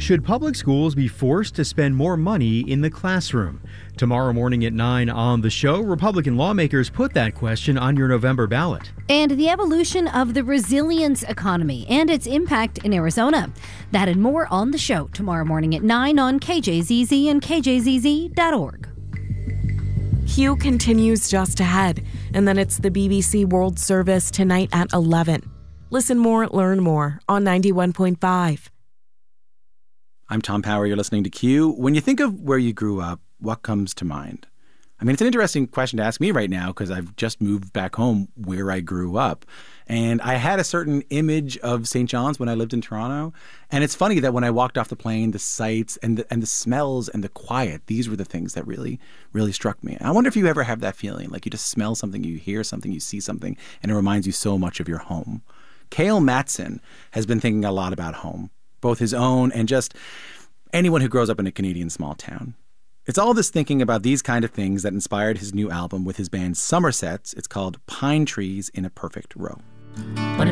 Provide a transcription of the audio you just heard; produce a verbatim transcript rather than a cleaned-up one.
Should public schools be forced to spend more money in the classroom? Tomorrow morning at nine on the show, Republican lawmakers put that question on your November ballot. And the evolution of the resilience economy and its impact in Arizona. That and more on the show tomorrow morning at nine on K J Z Z and K J Z Z dot org. Q continues just ahead, and then it's the B B C World Service tonight at eleven. Listen more, learn more on ninety-one point five. I'm Tom Power. You're listening to Q. When you think of where you grew up, what comes to mind? I mean, it's an interesting question to ask me right now because I've just moved back home where I grew up. And I had a certain image of Saint John's when I lived in Toronto. And it's funny that when I walked off the plane, the sights and the, and the smells and the quiet, these were the things that really, really struck me. I wonder if you ever have that feeling, like you just smell something, you hear something, you see something, and it reminds you so much of your home. Cale Matson has been thinking a lot about home, both his own and just anyone who grows up in a Canadian small town. It's all this thinking about these kind of things that inspired his new album with his band Somersets. It's called Pine Trees in a Perfect Row. What